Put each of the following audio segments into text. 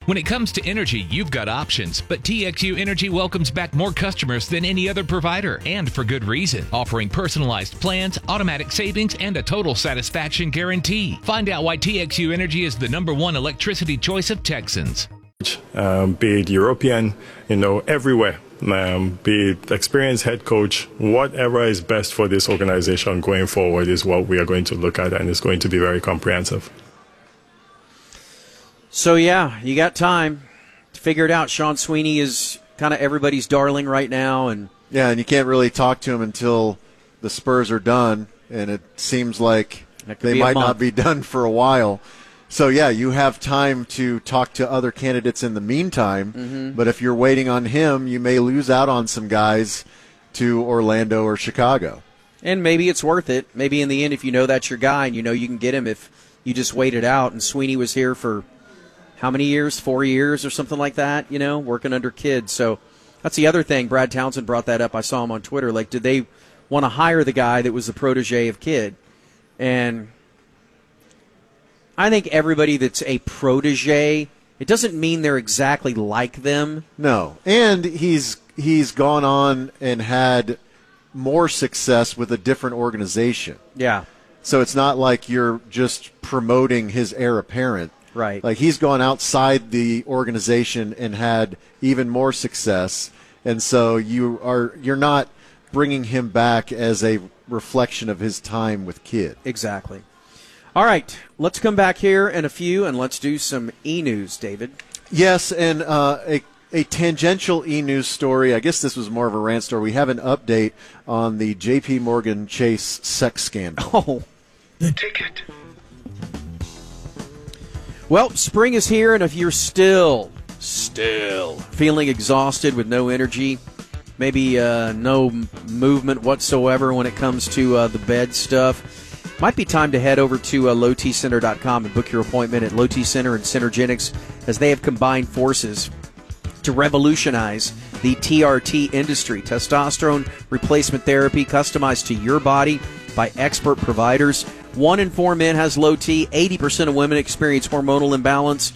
When it comes to energy, you've got options, but TXU Energy welcomes back more customers than any other provider, and for good reason, offering personalized plans, automatic savings, and a total satisfaction guarantee. Find out why TXU Energy is the #1 electricity choice of Texans. Be it European, everywhere. Be it experienced head coach, whatever is best for this organization going forward is what we are going to look at, and it's going to be very comprehensive. So, yeah, you got time to figure it out. Sean Sweeney is kind of everybody's darling right now. And you can't really talk to him until the Spurs are done, and it seems like they might not be done for a while. So, yeah, you have time to talk to other candidates in the meantime, but if you're waiting on him, you may lose out on some guys to Orlando or Chicago. And maybe it's worth it. Maybe in the end, if you know that's your guy and you know you can get him if you just wait it out. And Sweeney was here for how many years? 4 years or something like that, working under kids. So that's the other thing. Brad Townsend brought that up. I saw him on Twitter. Like, did they want to hire the guy that was the protege of Kidd? And I think everybody that's a protege, it doesn't mean they're exactly like them. No. And he's gone on and had more success with a different organization. Yeah. So it's not like you're just promoting his heir apparent. Right. Like, he's gone outside the organization and had even more success. And so you're not bringing him back as a reflection of his time with Kidd. Exactly. All right, let's come back here in a few, and let's do some e-news, David. Yes, and a tangential e-news story. I guess this was more of a rant story. We have an update on the J.P. Morgan Chase sex scandal. Oh. The ticket. Well, spring is here, and if you're still feeling exhausted with no energy, maybe no movement whatsoever when it comes to the bed stuff, might be time to head over to lowtcenter.com and book your appointment at Low T Center and Synergenics, as they have combined forces to revolutionize the TRT industry. Testosterone replacement therapy customized to your body by expert providers. 1 in 4 men has low T. 80% of women experience hormonal imbalance.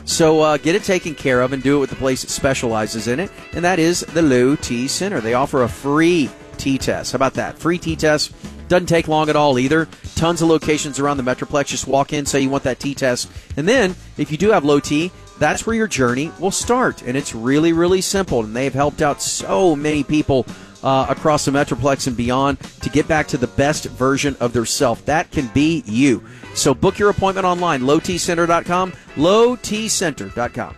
So get it taken care of and do it with the place that specializes in it, and that is the Low T Center. They offer a free T-test. How about that? Free T-test. Doesn't take long at all either. Tons of locations around the Metroplex. Just walk in, say you want that T-test. And then, if you do have low T, that's where your journey will start. And it's really, really simple. And they've helped out so many people across the Metroplex and beyond to get back to the best version of their self. That can be you. So book your appointment online, lowtcenter.com, lowtcenter.com.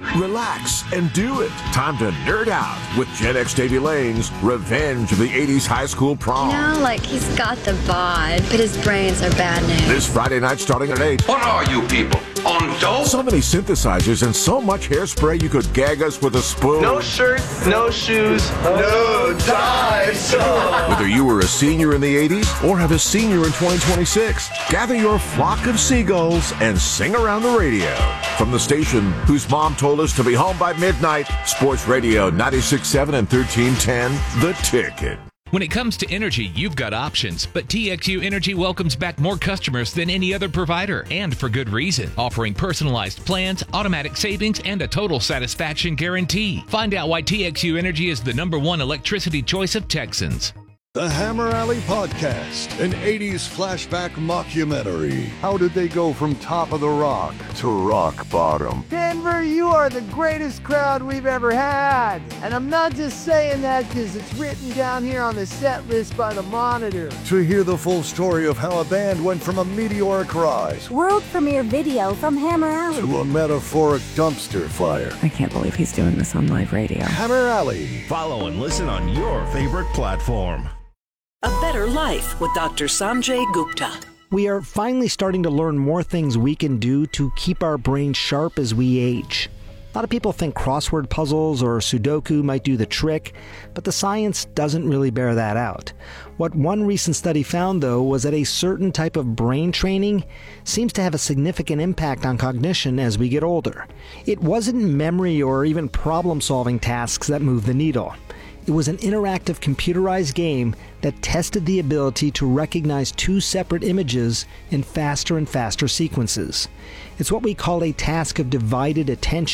Relax and do it. Time to nerd out with Gen X Davy Lane's Revenge of the 80s High School Prom. He's got the bod, but his brains are bad news. This Friday night starting at 8. What are you people? On dope? So many synthesizers and so much hairspray you could gag us with a spoon. No shirt, no shoes, no ties. Whether you were a senior in the 80s or have a senior in 2026, gather your flock of seagulls and sing around the radio. From the station whose mom told us to be home by midnight, Sports Radio 96.7 and 1310, The Ticket. When it comes to energy, you've got options, but TXU Energy welcomes back more customers than any other provider, and for good reason, offering personalized plans, automatic savings, and a total satisfaction guarantee. Find out why TXU Energy is the #1 electricity choice of Texans. The Hammer Alley Podcast, an 80s flashback mockumentary. How did they go from top of the rock to rock bottom? Denver, you are the greatest crowd we've ever had. And I'm not just saying that because it's written down here on the set list by the Monitor. To hear the full story of how a band went from a meteoric rise, world premiere video from Hammer Alley, to a metaphoric dumpster fire. I can't believe he's doing this on live radio. Hammer Alley. Follow and listen on your favorite platform. A Better Life with Dr. Sanjay Gupta. We are finally starting to learn more things we can do to keep our brains sharp as we age. A lot of people think crossword puzzles or Sudoku might do the trick, but the science doesn't really bear that out. What one recent study found, though, was that a certain type of brain training seems to have a significant impact on cognition as we get older. It wasn't memory or even problem-solving tasks that moved the needle. It was an interactive computerized game that tested the ability to recognize two separate images in faster and faster sequences. It's what we call a task of divided attention.